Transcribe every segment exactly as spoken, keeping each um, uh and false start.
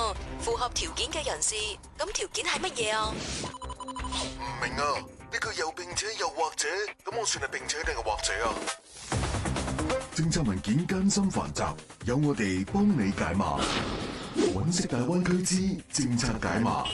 喎，符合條件嘅人士，咁條件係乜嘢啊？ 唔明啊，呢個又並且又或者，咁我算係並且定係或者啊？政策文件艱辛繁雜，有我哋幫你解碼。揾識大灣區之政策解碼。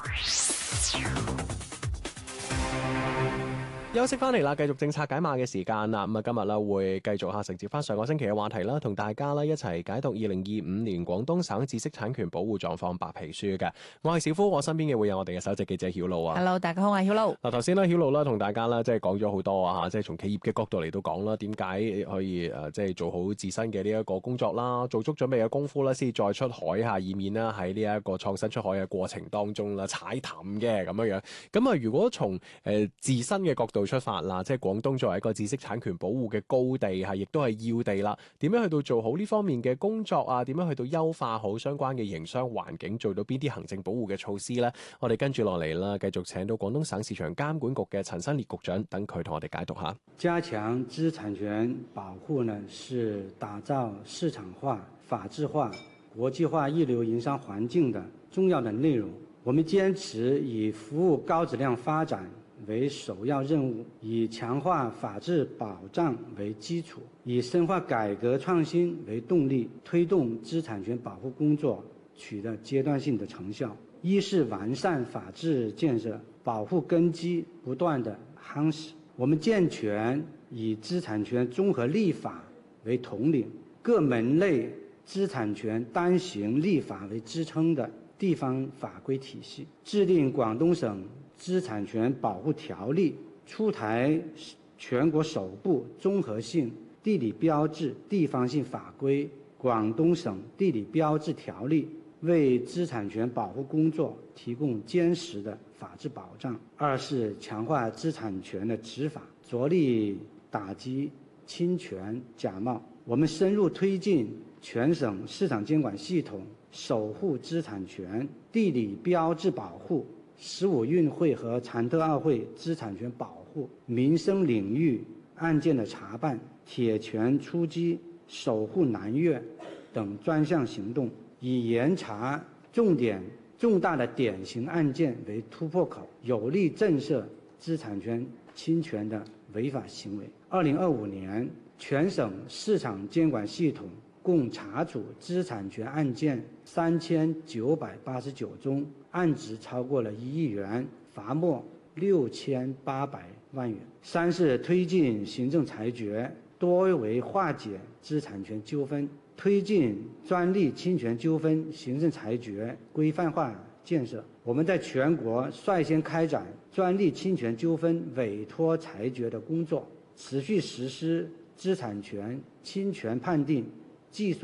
休息翻嚟啦，繼續政策解碼嘅時間啦。咁啊，今日啦會繼續下承接翻上個星期嘅話題啦，同大家啦一齊解讀二零二五年廣東省知識產權保護狀況白皮書嘅。我係小夫，我身邊嘅會有我哋嘅首席記者曉露啊。 Hello， 大家好，我係曉露。 嗱，頭先咧曉露啦，同大家啦即係講咗好多啊吓，即係從企業嘅角度嚟到講啦，點解可以誒即係做好自身嘅呢一個工作啦，做足準備嘅功夫啦，先再出海下，以免啦喺呢一個創新出海嘅過程當中啦踩淡嘅咁樣樣。咁啊，如果從誒、呃、自身嘅角度出發啦，即係廣東作為一個知識產權保護嘅高地，係亦都係要地啦。點樣去到做好呢方面嘅工作啊？點樣去到優化好相關嘅營商環境，做到邊啲行政保護嘅措施呢？我哋跟住落嚟啦，繼續請到廣東省市場監管局嘅陳新烈局長，等佢同我哋解讀下。 加強知識產權保護呢，是打造市場化、法治化、國際化一流營商環境的重要的內容。我們堅持以服務高質量發展為首要任務，以強化法治保障為基礎，以深化改革創新為動力，推動知識產權保護工作取得階段性的成效。一是完善法治建設，保護根基不斷的夯實。我們健全以知識產權綜合立法為統領，各門類知識產權單行立法為支撐的地方法規體系，制定廣東省知識產權保護條例，出台全國首部綜合性地理標誌地方性法規《廣東省地理標誌條例》，為知識產權保護工作提供堅實的法治保障。二是強化知識產權的執法，着力打擊侵權假冒。我們深入推進全省市場監管系統守護知識產權、地理標誌保護、十五運會和殘特奧會知識產權保護、民生領域案件的查辦、鐵拳出擊、守護南粵等專項行動，以嚴查重點重大的典型案件為突破口，有力震懾知識產權侵權的違法行為。二零二五年，全省市場監管系統共查處知識產權案件三千九百八十九宗，案值超過了一億元，罰沒六千八百萬元。三是推進行政裁決，多維化解知識產權糾紛，推進專利侵權糾紛行政裁決規範化建設。我們在全國率先開展專利侵權糾紛委託裁決的工作，持續實施知識產權侵權判定、技術